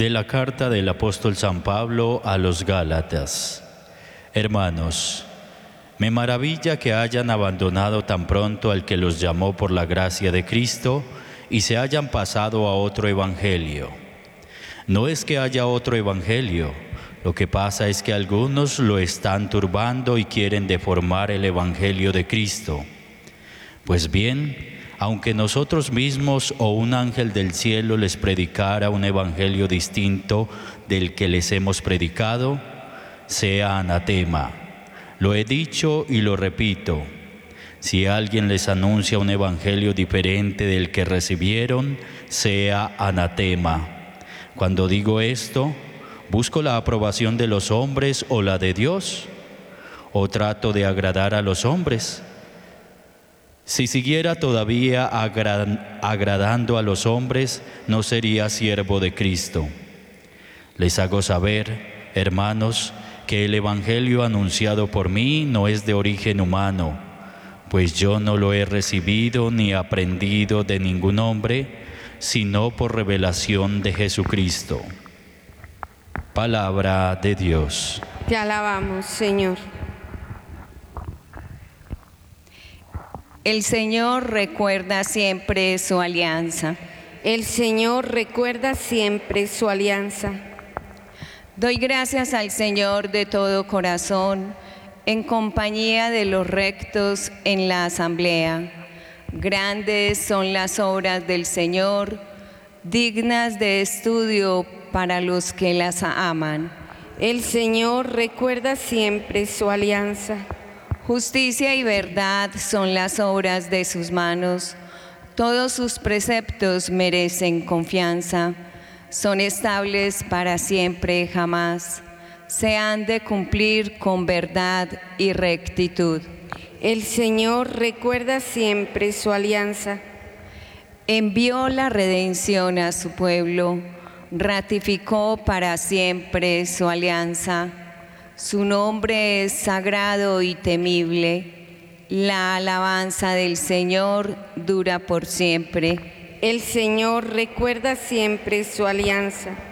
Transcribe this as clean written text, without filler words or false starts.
De la carta del apóstol San Pablo a los Gálatas. Hermanos, me maravilla que hayan abandonado tan pronto al que los llamó por la gracia de Cristo y se hayan pasado a otro evangelio. No es que haya otro evangelio, lo que pasa es que algunos lo están turbando y quieren deformar el evangelio de Cristo. Pues bien, aunque nosotros mismos o un ángel del cielo les predicara un evangelio distinto del que les hemos predicado, sea anatema. Lo he dicho y lo repito. Si alguien les anuncia un evangelio diferente del que recibieron, sea anatema. Cuando digo esto, ¿busco la aprobación de los hombres o la de Dios? ¿O trato de agradar a los hombres? Si siguiera todavía agradando a los hombres, no sería siervo de Cristo. Les hago saber, hermanos, que el evangelio anunciado por mí no es de origen humano, pues yo no lo he recibido ni aprendido de ningún hombre, sino por revelación de Jesucristo. Palabra de Dios. Te alabamos, Señor. El Señor recuerda siempre su alianza. El Señor recuerda siempre su alianza. Doy gracias al Señor de todo corazón, en compañía de los rectos en la asamblea. Grandes son las obras del Señor, dignas de estudio para los que las aman. El Señor recuerda siempre su alianza. Justicia y verdad son las obras de sus manos. Todos sus preceptos merecen confianza. Son estables para siempre jamás. Se han de cumplir con verdad y rectitud. El Señor recuerda siempre su alianza. Envió la redención a su pueblo. Ratificó para siempre su alianza. Su nombre es sagrado y temible. La alabanza del Señor dura por siempre. El Señor recuerda siempre su alianza.